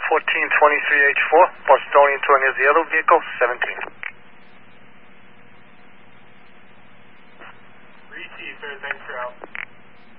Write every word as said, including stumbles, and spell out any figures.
fourteen twenty-three H four, Bostonian two near the other vehicle, seventeen. Receive, sir, thanks for help.